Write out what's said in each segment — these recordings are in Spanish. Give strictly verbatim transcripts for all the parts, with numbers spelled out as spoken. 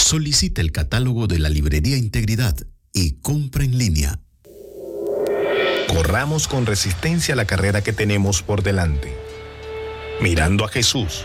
Solicite el catálogo de la Librería Integridad y compra en línea. Corramos con resistencia la carrera que tenemos por delante, mirando a Jesús,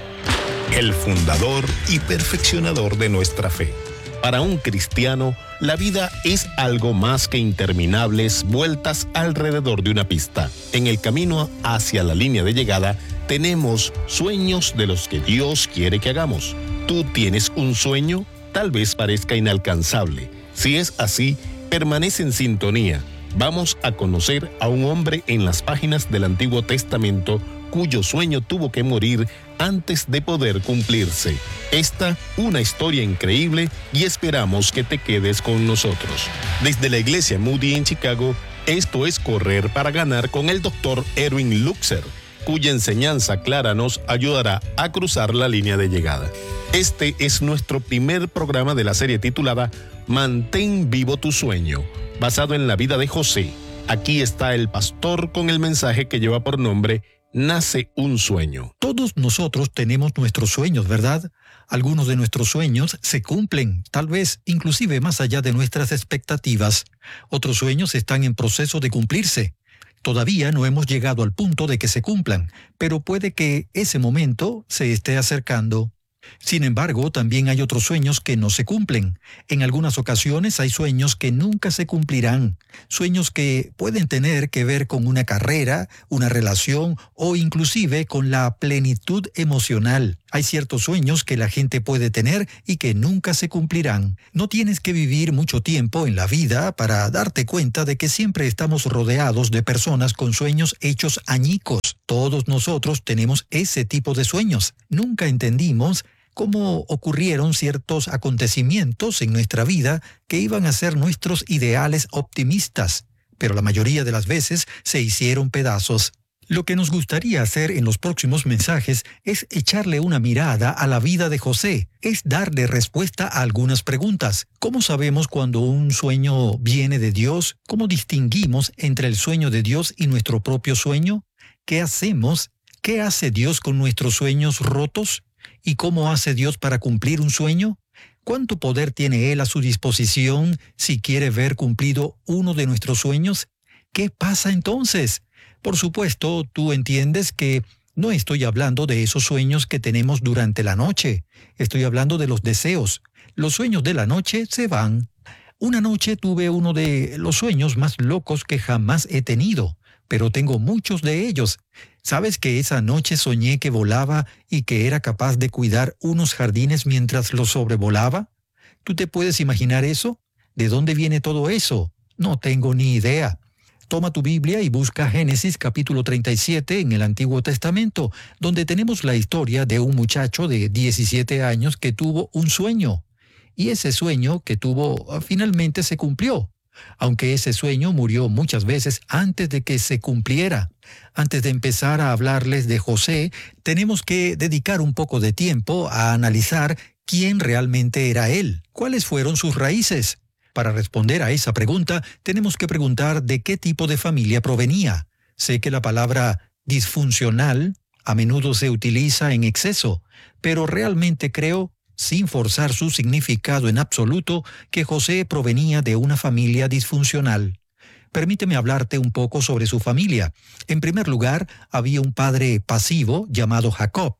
el fundador y perfeccionador de nuestra fe. Para un cristiano, la vida es algo más que interminables vueltas alrededor de una pista. En el camino hacia la línea de llegada, tenemos sueños de los que Dios quiere que hagamos. ¿Tú tienes un sueño? Tal vez parezca inalcanzable. Si es así, permanece en sintonía. Vamos a conocer a un hombre en las páginas del Antiguo Testamento cuyo sueño tuvo que morir antes de poder cumplirse. Esta, una historia increíble, y esperamos que te quedes con nosotros. Desde la iglesia Moody en Chicago, esto es Correr para Ganar con el doctor Erwin Luxer, cuya enseñanza clara nos ayudará a cruzar la línea de llegada. Este es nuestro primer programa de la serie titulada Mantén vivo tu sueño, basado en la vida de José. Aquí está el pastor con el mensaje que lleva por nombre Nace un sueño. Todos nosotros tenemos nuestros sueños, ¿verdad? Algunos de nuestros sueños se cumplen, tal vez inclusive más allá de nuestras expectativas. Otros sueños están en proceso de cumplirse. Todavía no hemos llegado al punto de que se cumplan, pero puede que ese momento se esté acercando. Sin embargo, también hay otros sueños que no se cumplen. En algunas ocasiones hay sueños que nunca se cumplirán. Sueños que pueden tener que ver con una carrera, una relación o inclusive con la plenitud emocional. Hay ciertos sueños que la gente puede tener y que nunca se cumplirán. No tienes que vivir mucho tiempo en la vida para darte cuenta de que siempre estamos rodeados de personas con sueños hechos añicos. Todos nosotros tenemos ese tipo de sueños. Nunca entendimos cómo ocurrieron ciertos acontecimientos en nuestra vida que iban a ser nuestros ideales optimistas, pero la mayoría de las veces se hicieron pedazos. Lo que nos gustaría hacer en los próximos mensajes es echarle una mirada a la vida de José, es darle respuesta a algunas preguntas. ¿Cómo sabemos cuando un sueño viene de Dios? ¿Cómo distinguimos entre el sueño de Dios y nuestro propio sueño? ¿Qué hacemos? ¿Qué hace Dios con nuestros sueños rotos? ¿Y cómo hace Dios para cumplir un sueño? ¿Cuánto poder tiene Él a su disposición si quiere ver cumplido uno de nuestros sueños? ¿Qué pasa entonces? Por supuesto, tú entiendes que no estoy hablando de esos sueños que tenemos durante la noche. Estoy hablando de los deseos. Los sueños de la noche se van. Una noche tuve uno de los sueños más locos que jamás he tenido, pero tengo muchos de ellos. ¿Sabes que esa noche soñé que volaba y que era capaz de cuidar unos jardines mientras los sobrevolaba? ¿Tú te puedes imaginar eso? ¿De dónde viene todo eso? No tengo ni idea. Toma tu Biblia y busca Génesis capítulo treinta y siete en el Antiguo Testamento, donde tenemos la historia de un muchacho de diecisiete años que tuvo un sueño. Y ese sueño que tuvo finalmente se cumplió, aunque ese sueño murió muchas veces antes de que se cumpliera. Antes de empezar a hablarles de José, tenemos que dedicar un poco de tiempo a analizar quién realmente era él, cuáles fueron sus raíces. Para responder a esa pregunta, tenemos que preguntar de qué tipo de familia provenía. Sé que la palabra disfuncional a menudo se utiliza en exceso, pero realmente creo, sin forzar su significado en absoluto, que José provenía de una familia disfuncional. Permíteme hablarte un poco sobre su familia. En primer lugar, había un padre pasivo llamado Jacob.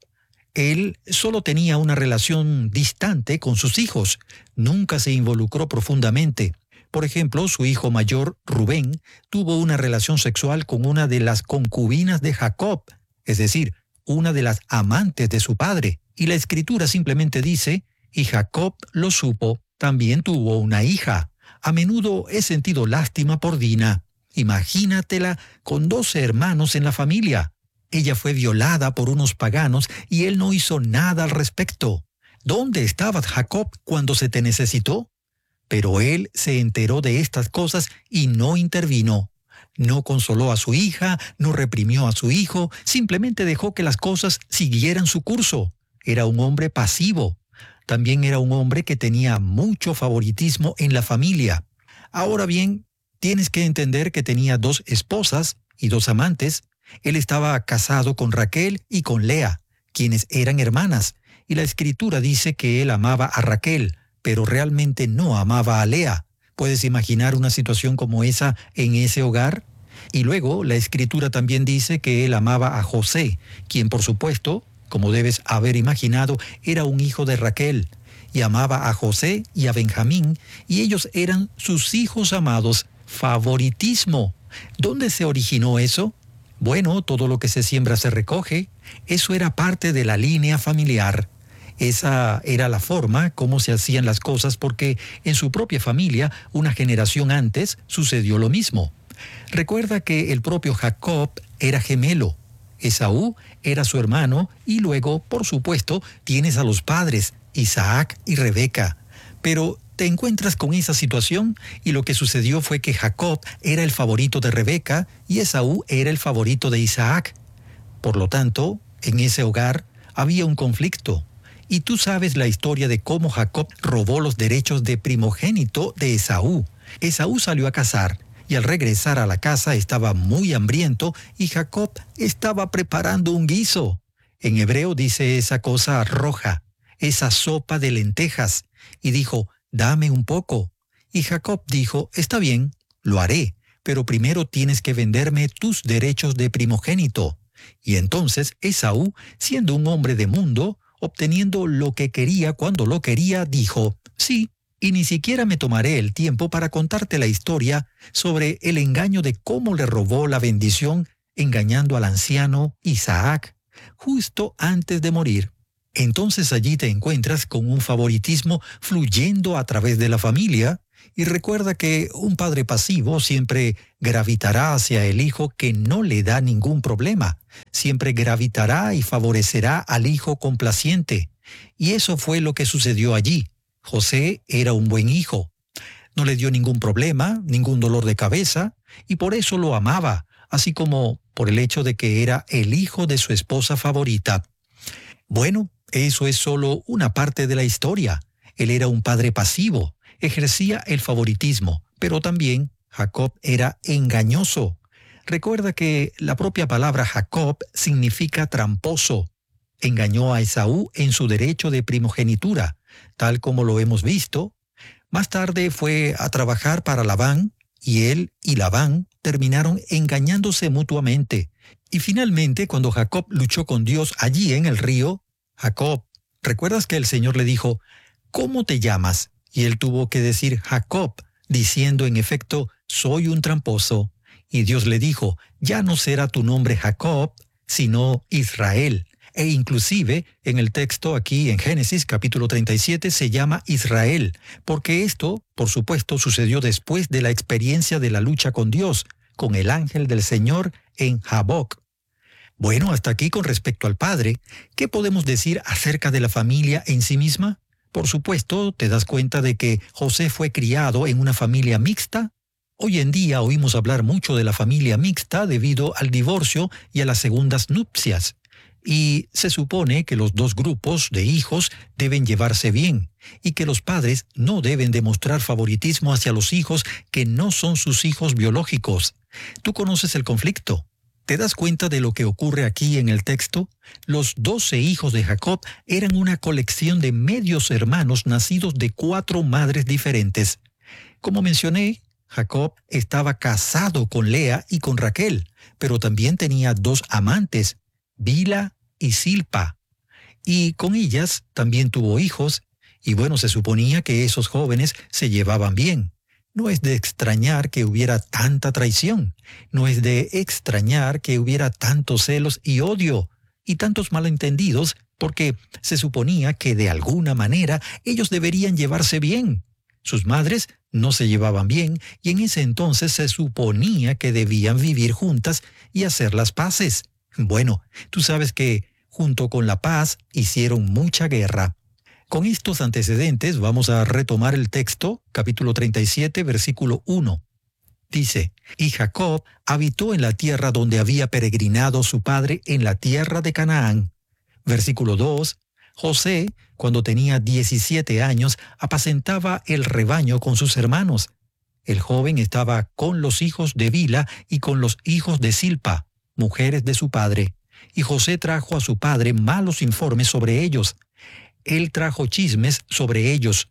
Él solo tenía una relación distante con sus hijos. Nunca se involucró profundamente. Por ejemplo, su hijo mayor, Rubén, tuvo una relación sexual con una de las concubinas de Jacob, es decir, una de las amantes de su padre. Y la Escritura simplemente dice, y Jacob lo supo. También tuvo una hija. A menudo he sentido lástima por Dina. Imagínatela con doce hermanos en la familia. Ella fue violada por unos paganos y él no hizo nada al respecto. ¿Dónde estaba Jacob cuando se te necesitó? Pero él se enteró de estas cosas y no intervino. No consoló a su hija, no reprimió a su hijo, simplemente dejó que las cosas siguieran su curso. Era un hombre pasivo. También era un hombre que tenía mucho favoritismo en la familia. Ahora bien, tienes que entender que tenía dos esposas y dos amantes. Él estaba casado con Raquel y con Lea, quienes eran hermanas, y la Escritura dice que él amaba a Raquel, pero realmente no amaba a Lea. ¿Puedes imaginar una situación como esa en ese hogar? Y luego la Escritura también dice que él amaba a José, quien por supuesto, como debes haber imaginado, era un hijo de Raquel, y amaba a José y a Benjamín, y ellos eran sus hijos amados. Favoritismo. ¿Dónde se originó eso? Bueno, todo lo que se siembra se recoge. Eso era parte de la línea familiar. Esa era la forma como se hacían las cosas porque en su propia familia, una generación antes, sucedió lo mismo. Recuerda que el propio Jacob era gemelo. Esaú era su hermano y luego, por supuesto, tienes a los padres, Isaac y Rebeca. Pero te encuentras con esa situación y lo que sucedió fue que Jacob era el favorito de Rebeca y Esaú era el favorito de Isaac. Por lo tanto, en ese hogar había un conflicto. Y tú sabes la historia de cómo Jacob robó los derechos de primogénito de Esaú. Esaú salió a cazar y al regresar a la casa estaba muy hambriento y Jacob estaba preparando un guiso. En hebreo dice esa cosa roja, esa sopa de lentejas, y dijo, dame un poco. Y Jacob dijo, está bien, lo haré, pero primero tienes que venderme tus derechos de primogénito. Y entonces Esaú, siendo un hombre de mundo, obteniendo lo que quería cuando lo quería, dijo, sí, y ni siquiera me tomaré el tiempo para contarte la historia sobre el engaño de cómo le robó la bendición engañando al anciano Isaac justo antes de morir. Entonces allí te encuentras con un favoritismo fluyendo a través de la familia y recuerda que un padre pasivo siempre gravitará hacia el hijo que no le da ningún problema, siempre gravitará y favorecerá al hijo complaciente. Y eso fue lo que sucedió allí. José era un buen hijo. No le dio ningún problema, ningún dolor de cabeza, y por eso lo amaba, así como por el hecho de que era el hijo de su esposa favorita. Bueno, eso es solo una parte de la historia. Él era un padre pasivo, ejercía el favoritismo, pero también Jacob era engañoso. Recuerda que la propia palabra Jacob significa tramposo. Engañó a Esaú en su derecho de primogenitura, tal como lo hemos visto. Más tarde fue a trabajar para Labán, y él y Labán terminaron engañándose mutuamente. Y finalmente, cuando Jacob luchó con Dios allí en el río, Jacob, ¿recuerdas que el Señor le dijo, ¿cómo te llamas? Y él tuvo que decir Jacob, diciendo en efecto, soy un tramposo. Y Dios le dijo, ya no será tu nombre Jacob, sino Israel. E inclusive en el texto aquí en Génesis capítulo treinta y siete se llama Israel, porque esto, por supuesto, sucedió después de la experiencia de la lucha con Dios, con el ángel del Señor en Jaboc. Bueno, hasta aquí con respecto al padre, ¿qué podemos decir acerca de la familia en sí misma? Por supuesto, te das cuenta de que José fue criado en una familia mixta. Hoy en día oímos hablar mucho de la familia mixta debido al divorcio y a las segundas nupcias. Y se supone que los dos grupos de hijos deben llevarse bien y que los padres no deben demostrar favoritismo hacia los hijos que no son sus hijos biológicos. ¿Tú conoces el conflicto? ¿Te das cuenta de lo que ocurre aquí en el texto? Los doce hijos de Jacob eran una colección de medios hermanos nacidos de cuatro madres diferentes. Como mencioné, Jacob estaba casado con Lea y con Raquel, pero también tenía dos amantes, Bila y Silpa, y con ellas también tuvo hijos, y bueno, se suponía que esos jóvenes se llevaban bien. No es de extrañar que hubiera tanta traición, no es de extrañar que hubiera tantos celos y odio, y tantos malentendidos, porque se suponía que de alguna manera ellos deberían llevarse bien. Sus madres no se llevaban bien, y en ese entonces se suponía que debían vivir juntas y hacer las paces. Bueno, tú sabes que junto con la paz hicieron mucha guerra. Con estos antecedentes vamos a retomar el texto, capítulo treinta y siete, versículo uno. Dice, y Jacob habitó en la tierra donde había peregrinado su padre en la tierra de Canaán. Versículo dos, José, cuando tenía diecisiete años, apacentaba el rebaño con sus hermanos. El joven estaba con los hijos de Bila y con los hijos de Silpa, mujeres de su padre, y José trajo a su padre malos informes sobre ellos. Él trajo chismes sobre ellos.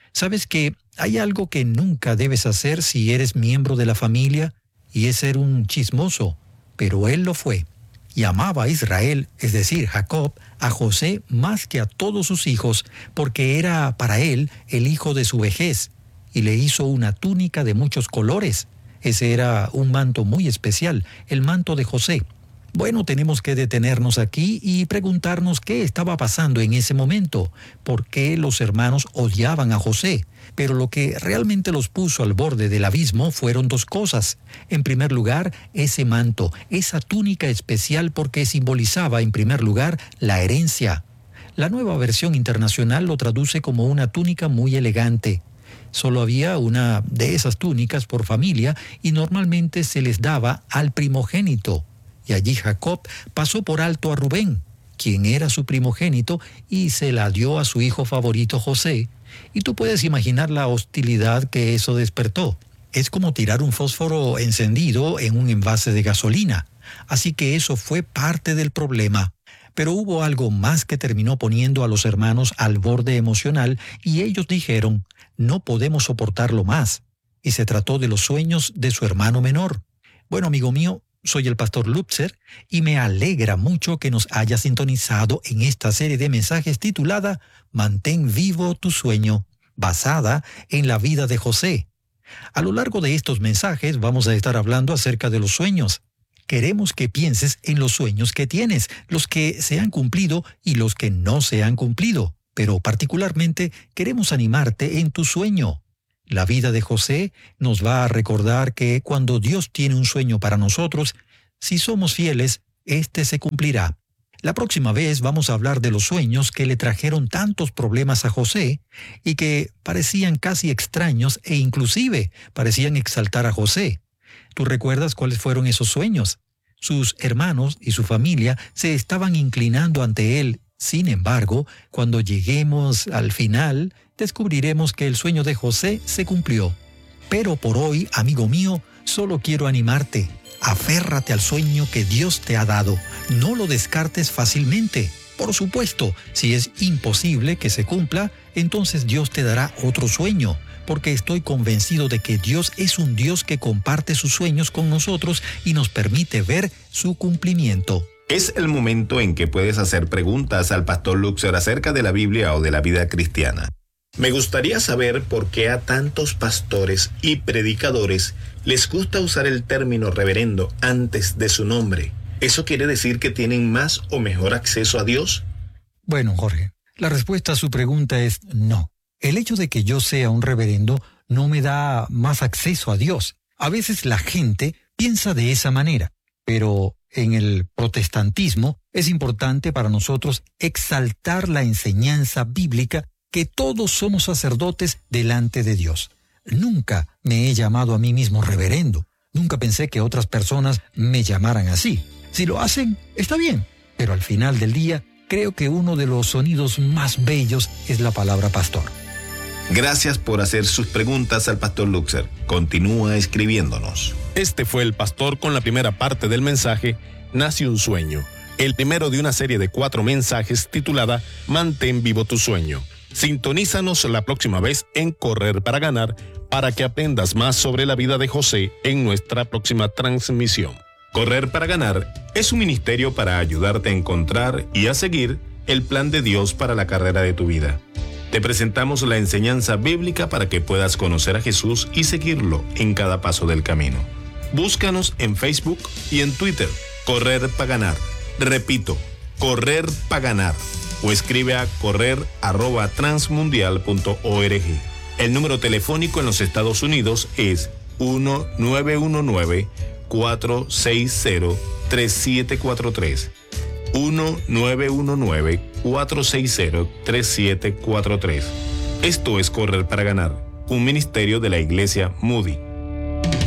¿Sabes que hay algo que nunca debes hacer si eres miembro de la familia? Y es ser un chismoso. Pero él lo fue. Y amaba a Israel, es decir, Jacob, a José más que a todos sus hijos, porque era para él el hijo de su vejez, y le hizo una túnica de muchos colores. Ese era un manto muy especial, el manto de José. Bueno, tenemos que detenernos aquí y preguntarnos qué estaba pasando en ese momento, por qué los hermanos odiaban a José. Pero lo que realmente los puso al borde del abismo fueron dos cosas. En primer lugar, ese manto, esa túnica especial porque simbolizaba en primer lugar la herencia. La Nueva Versión Internacional lo traduce como una túnica muy elegante. Solo había una de esas túnicas por familia y normalmente se les daba al primogénito. Y allí Jacob pasó por alto a Rubén, quien era su primogénito, y se la dio a su hijo favorito José. Y tú puedes imaginar la hostilidad que eso despertó. Es como tirar un fósforo encendido en un envase de gasolina. Así que eso fue parte del problema. Pero hubo algo más que terminó poniendo a los hermanos al borde emocional y ellos dijeron, no podemos soportarlo más. Y se trató de los sueños de su hermano menor. Bueno, amigo mío, soy el pastor Lutzer y me alegra mucho que nos haya sintonizado en esta serie de mensajes titulada Mantén vivo tu sueño, basada en la vida de José. A lo largo de estos mensajes vamos a estar hablando acerca de los sueños. Queremos que pienses en los sueños que tienes, los que se han cumplido y los que no se han cumplido, pero particularmente queremos animarte en tu sueño. La vida de José nos va a recordar que cuando Dios tiene un sueño para nosotros, si somos fieles, éste se cumplirá. La próxima vez vamos a hablar de los sueños que le trajeron tantos problemas a José y que parecían casi extraños e inclusive parecían exaltar a José. ¿Tú recuerdas cuáles fueron esos sueños? Sus hermanos y su familia se estaban inclinando ante él. Sin embargo, cuando lleguemos al final, descubriremos que el sueño de José se cumplió. Pero por hoy, amigo mío, solo quiero animarte. Aférrate al sueño que Dios te ha dado. No lo descartes fácilmente. Por supuesto, si es imposible que se cumpla, entonces Dios te dará otro sueño, porque estoy convencido de que Dios es un Dios que comparte sus sueños con nosotros y nos permite ver su cumplimiento. Es el momento en que puedes hacer preguntas al pastor Lutzer acerca de la Biblia o de la vida cristiana. Me gustaría saber por qué a tantos pastores y predicadores les gusta usar el término reverendo antes de su nombre. ¿Eso quiere decir que tienen más o mejor acceso a Dios? Bueno, Jorge, la respuesta a su pregunta es no. El hecho de que yo sea un reverendo no me da más acceso a Dios. A veces la gente piensa de esa manera, pero en el protestantismo es importante para nosotros exaltar la enseñanza bíblica que todos somos sacerdotes delante de Dios. Nunca me he llamado a mí mismo reverendo. Nunca pensé que otras personas me llamaran así. Si lo hacen, está bien. Pero al final del día, creo que uno de los sonidos más bellos es la palabra pastor. Gracias por hacer sus preguntas al pastor Lutzer. Continúa escribiéndonos. Este fue el pastor con la primera parte del mensaje Nace un sueño, el primero de una serie de cuatro mensajes titulada Mantén vivo tu sueño. Sintonízanos la próxima vez en Correr para Ganar para que aprendas más sobre la vida de José en nuestra próxima transmisión. Correr para Ganar es un ministerio para ayudarte a encontrar y a seguir el plan de Dios para la carrera de tu vida. Te presentamos la enseñanza bíblica para que puedas conocer a Jesús y seguirlo en cada paso del camino. Búscanos en Facebook y en Twitter, Correr para Ganar. Repito, Correr para Ganar. O escribe a correr arroba transmundial punto org. El número telefónico en los Estados Unidos es uno nueve uno nueve, cuatro seis cero, tres siete cuatro tres. uno nueve uno nueve, cuatro seis cero, tres siete cuatro tres. Esto es Correr para Ganar, un ministerio de la Iglesia Moody.